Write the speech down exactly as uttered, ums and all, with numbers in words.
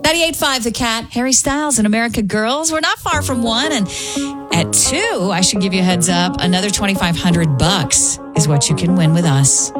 ninety-eight point five The Cat. Harry Styles and America Girls. We're not far from one. And at two, I should give you a heads up, another twenty-five hundred bucks is what you can win with us.